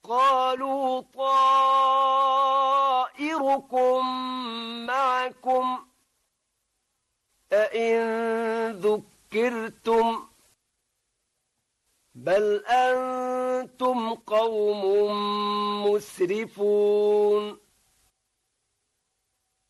قالوا طائركم معكم أئن ذكرتم بل أنتم قوم مسرفون